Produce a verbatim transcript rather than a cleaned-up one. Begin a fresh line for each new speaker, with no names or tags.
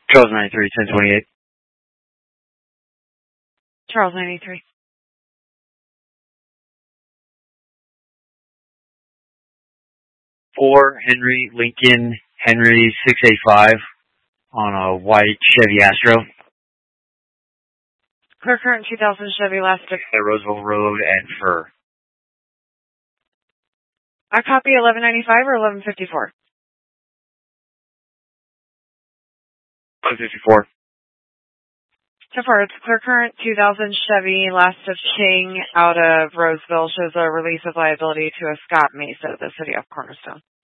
Charles ninety-three, ten twenty-eight.
Charles ninety-three.
Four Henry Lincoln Henry six eighty-five on a white Chevy Astro.
Clear current two thousand Chevy last at
Roosevelt Road and Fur.
I copy eleven ninety-five or eleven fifty-four.
eleven fifty-four.
So far, it's clear current two thousand Chevy last of King out of Roseville shows a release of liability to a Scott Mesa, the city of Cornerstone.